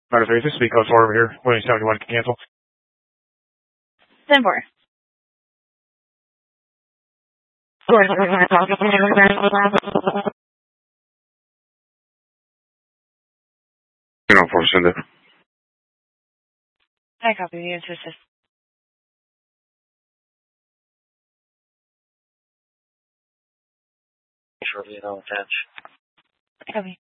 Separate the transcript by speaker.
Speaker 1: Matter 3, this is speed code 4 over here. Williamstown, you want to cancel?
Speaker 2: 10-4.
Speaker 1: You know, 4, send it.
Speaker 2: I copy the assistant.
Speaker 3: Shortly, no attach.
Speaker 2: Copy.